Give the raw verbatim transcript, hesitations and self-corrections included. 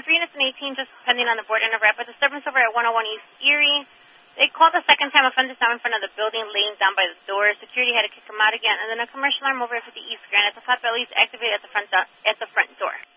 for units in eighteen, just pending on the board and a rep. A disturbance over at one oh one East Erie. They called the second time, offenders now in front of the building, laying down by the door. Security had to kick them out again, and then a commercial alarm over at fifty East Grand. At the flat bellies activated at the front do- at the front door.